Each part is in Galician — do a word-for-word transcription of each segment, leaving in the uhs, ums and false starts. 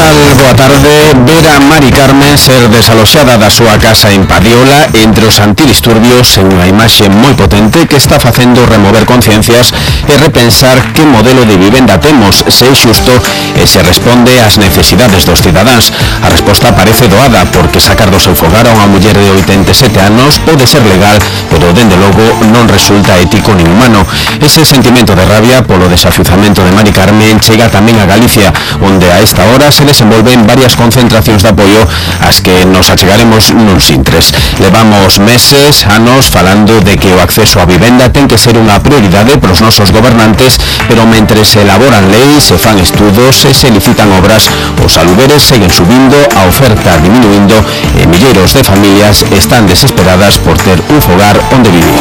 tal? Boa tarde. Ver a Mari Carmen ser desaloxada da súa casa en Padiola entre os antidisturbios en unha imaxe moi potente que está facendo remover conciencias e repensar que modelo de vivenda temos, se é xusto e se responde ás necesidades dos cidadáns. A resposta parece doada porque sacar do seu fogar a unha muller de oitenta e sete anos pode ser legal, pero dende logo non resulta ético nin humano. Ese sentimento de rabia polo desafiuzamento de Mari Carmen chega tamén a Galicia, onde a esta hora se desenvolven varias concentracións de apoio ás que nos achegaremos nuns intres. Levamos meses, anos, falando de que o acceso á vivenda ten que ser unha prioridade para os nosos gobernantes, pero mentre se elaboran leis, se fan estudos e se licitan obras, os alugueres seguen subindo, a oferta diminuindo e milleiros de familias están desesperadas por ter un fogar onde vivir.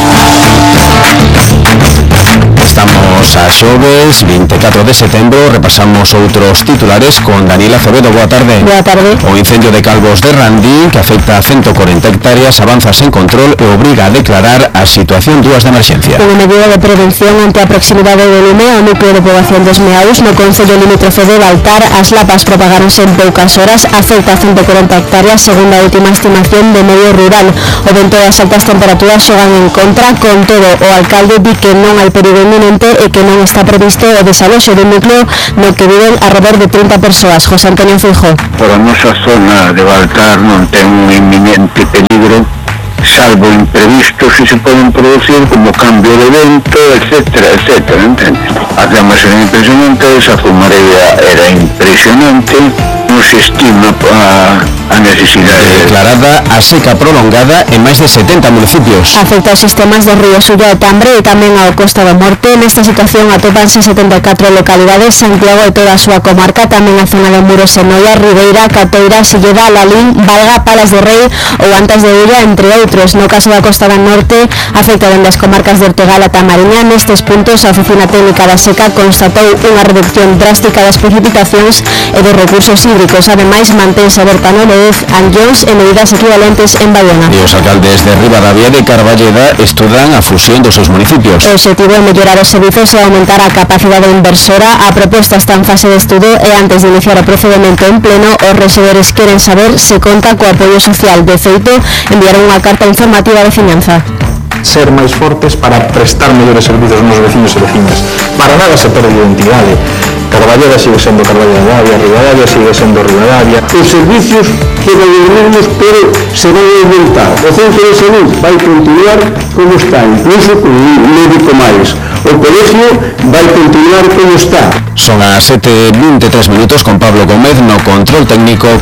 Estamos a xoves, vinte e catro de setembro, repasamos outros titulares con Daniela Acevedo. Boa tarde. Boa tarde. O incendio de Calvos de Randín, que afecta a ciento corenta hectáreas, avanza sen control e obriga a declarar a situación dúas de emerxencia. Unha medida de prevención ante a proximidade do lume ao núcleo de poboación dos Meaus no concello limítrofe de Baltar. As lapas propagáronse en poucas horas, afecta a ciento corenta hectáreas segundo a última estimación de medio rural. O vento e as altas temperaturas xogan en contra, con todo o alcalde di que non hai perigo inminente e que non está previsto o desaloxo dun núcleo no que viven alrededor de trinta persoas. José Antonio Feijóo. Por a nosa zona de Baltar non ten un inminente peligro, salvo imprevistos que se poden producir como cambio de vento, etcétera, etcétera, entendes? As llamas eran impresionantes, a fumareia era impresionante, non se estima a, a necesidade. Declarada a seca prolongada en máis de setenta municipios. Afecta aos sistemas de Río Sulla e Tambre e tamén ao Costa da Morte. Nesta situación atópanse setenta e catro localidades, Santiago e toda a súa comarca, tamén a zona de Muros e Noia, Ribeira, Cateira, Silleda, Lalín, Valga, Palas de Rei ou Antas de Ulla, entre outros. No caso da Costa da Norte, afecta dende as comarcas de Ortegal a Tamariña. Nestes puntos, a Oficina Técnica da Seca constatou unha reducción drástica das precipitacións e dos recursos hídricos. Ademais, mantense aberta no Lez, Anllóns e medidas equivalentes en Bayona. E os alcaldes de Ribadavia e de Carballeda estudan a fusión dos seus municipios. O objetivo é mellorar os servizos e aumentar a capacidade inversora. A proposta está en fase de estudo e antes de iniciar o procedimento en pleno, os rexedores queren saber se conta co apoio social. De feito, enviaron unha carta informativa de finanza. Ser máis fortes para prestar mellores servizos aos nosos vecinos e vecinas. Para nada se perde identidade. Carballeda sigue sendo Carballeda, Ribadavia sigue sendo Ribadavia. Os servicios quedan os mesmos, pero se van a aumentar. O centro de salud vai continuar como está, incluso con un médico máis. O colegio vai continuar como está. Son as sete e vinte e tres minutos con Pablo Gómez no control técnico.